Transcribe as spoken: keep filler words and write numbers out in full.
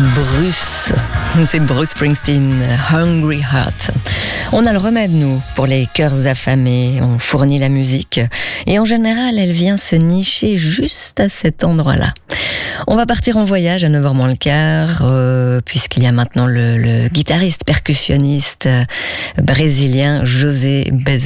Bruce, c'est Bruce Springsteen, Hungry Heart. On a le remède, nous, pour les cœurs affamés. On fournit la musique et en général, elle vient se nicher juste à cet endroit-là. On va partir en voyage à neuf heures moins le quart, euh, puisqu'il y a maintenant le, le guitariste percussionniste brésilien José Bezerra.